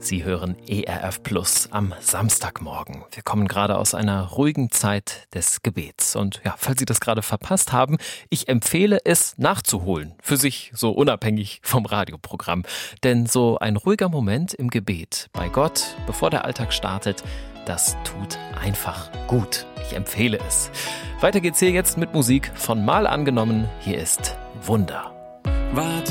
Sie hören ERF Plus am Samstagmorgen. Wir kommen gerade aus einer ruhigen Zeit des Gebets. Und ja, falls Sie das gerade verpasst haben, ich empfehle es nachzuholen. Für sich so unabhängig vom Radioprogramm. Denn so ein ruhiger Moment im Gebet bei Gott, bevor der Alltag startet, das tut einfach gut. Ich empfehle es. Weiter geht's hier jetzt mit Musik von Mal angenommen. Hier ist Wunder. Warte